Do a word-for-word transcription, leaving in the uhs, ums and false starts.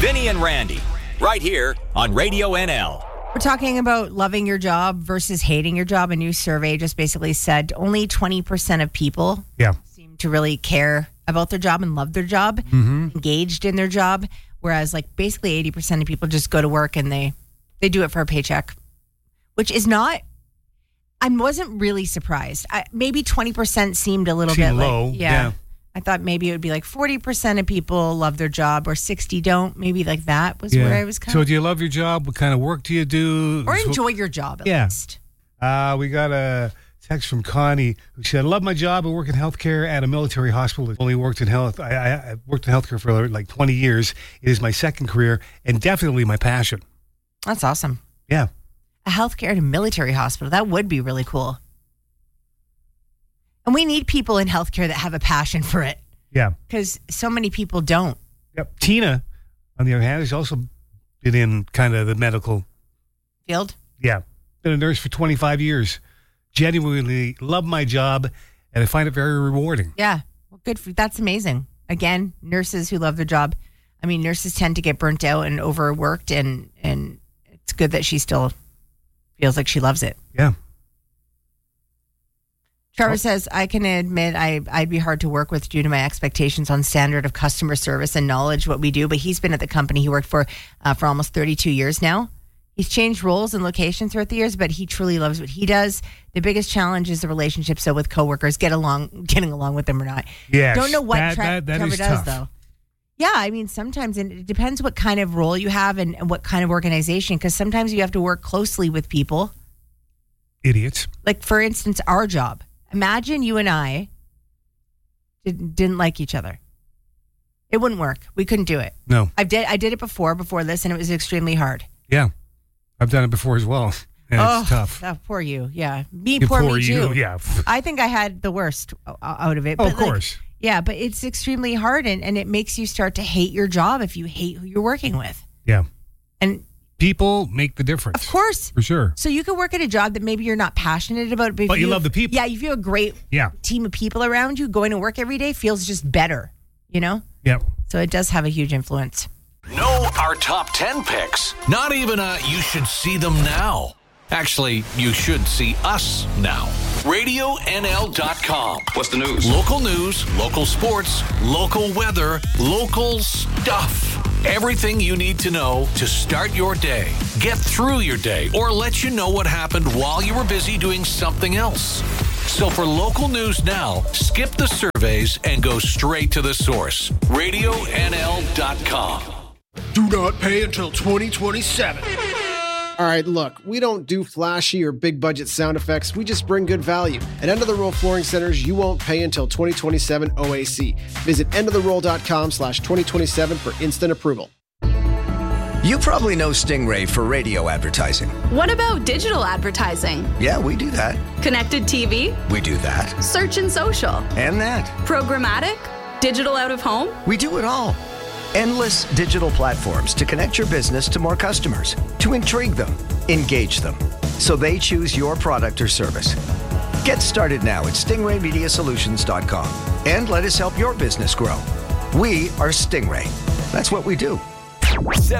Vinny and Randy, right here on Radio N L. We're talking about loving your job versus hating your job. A new survey just basically said only twenty percent of people yeah. seem to really care about their job and love their job, mm-hmm. engaged in their job, whereas like basically eighty percent of people just go to work and they, they do it for a paycheck, which is not, I wasn't really surprised. I, maybe twenty percent seemed a little Seemed bit low, like, yeah. yeah. I thought maybe it would be like forty percent of people love their job or sixty don't. Maybe like that was yeah. where I was kind So of. do you love your job? What kind of work do you do? Or enjoy your job at yeah. least. Uh, we got a text from Connie who said, I love my job. I work in healthcare at a military hospital. I only worked in health. I, I, I worked in healthcare for like twenty years. It is my second career and definitely my passion. That's awesome. Yeah. A healthcare at a military hospital. That would be really cool. And we need people in healthcare that have a passion for it. Yeah. Because so many people don't. Yep. Tina, on the other hand, has also been in kind of the medical Field? Yeah. Been a nurse for twenty-five years. Genuinely love my job, and I find it very rewarding. Yeah. Well, good. For, that's amazing. Again, nurses who love their job. I mean, nurses tend to get burnt out and overworked, and, and it's good that she still feels like she loves it. Yeah. Trevor says, I can admit I, I'd be hard to work with due to my expectations on standard of customer service and knowledge what we do. But he's been at the company he worked for uh, for almost thirty-two years now. He's changed roles and locations throughout the years, but he truly loves what he does. The biggest challenge is the relationship. So with coworkers, get along, getting along with them or not. Yes, Don't know what that, Tre- that, that Trevor is does, tough. though. Yeah, I mean, sometimes and it depends what kind of role you have and, and what kind of organization, because sometimes you have to work closely with people. Idiots. Like, for instance, our job. Imagine you and I did, didn't like each other. It wouldn't work. We couldn't do it. No. I did I did it before, before this, and it was extremely hard. Yeah. I've done it before as well. And oh, it's tough. Oh, poor you. Yeah. Me, You poor, poor me you, too. yeah. I think I had the worst out of it. Oh, but of like, course. yeah, but it's extremely hard, and, and it makes you start to hate your job if you hate who you're working with. Yeah. And people make the difference. of course. For sure. So you could work at a job that maybe you're not passionate about, but, if But you have- love the people. Yeah, if you have a great Yeah. team of people around you, going to work every day feels just better, you know? Yeah. So it does have a huge influence. Know our top ten picks. Not even a you should see them now. Actually, you should see us now. radio N L dot com. What's the news? Local news, local sports, local weather, local stuff. Everything you need to know to start your day, get through your day, or let you know what happened while you were busy doing something else. So for local news now, skip the surveys and go straight to the source. radio N L dot com. Do not pay until twenty twenty-seven. All right, look, we don't do flashy or big budget sound effects. We just bring good value. At End of the Roll Flooring Centers, you won't pay until twenty twenty-seven O A C. Visit end of the roll dot com slash twenty twenty-seven for instant approval. You probably know Stingray for radio advertising. What about digital advertising? Yeah, we do that. Connected T V? We do that. Search and social? And that. Programmatic? Digital out of home? We do it all. Endless digital platforms to connect your business to more customers, to intrigue them, engage them, so they choose your product or service. Get started now at stingray media solutions dot com and let us help your business grow. We are Stingray. That's what we do. seven